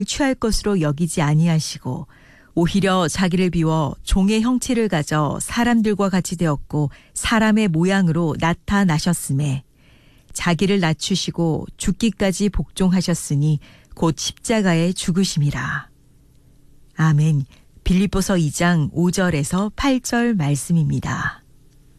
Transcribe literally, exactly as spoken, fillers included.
취할 것으로 여기지 아니하시고 오히려 자기를 비워 종의 형체를 가져 사람들과 같이 되었고 사람의 모양으로 나타나셨음에 자기를 낮추시고 죽기까지 복종하셨으니 곧 십자가에 죽으심이라. 아멘. 빌립보서 이 장 오 절에서 팔 절 말씀입니다.